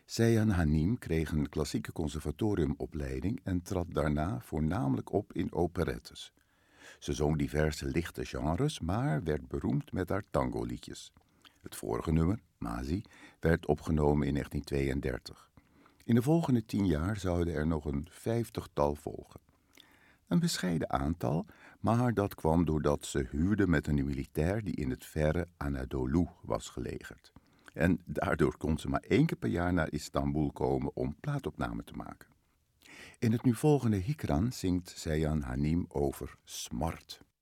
Seyhan Hanim kreeg een klassieke conservatoriumopleiding en trad daarna voornamelijk op in operettes. Ze zong diverse lichte genres, maar werd beroemd met haar tangoliedjes. Het vorige nummer, Masi, werd opgenomen in 1932. In de volgende 10 jaar zouden er nog een 50-tal volgen. Een bescheiden aantal, maar dat kwam doordat ze huwde met een militair die in het verre Anadolu was gelegerd. En daardoor kon ze maar 1 keer per jaar naar Istanbul komen om plaatopname te maken. In het nu volgende Hikran zingt Seyhan Hanim over smart.